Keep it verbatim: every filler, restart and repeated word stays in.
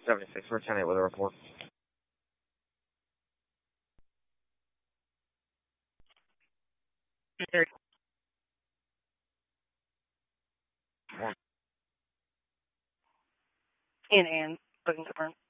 seventy-six, we're ten eight with a report. And and booking confirmed.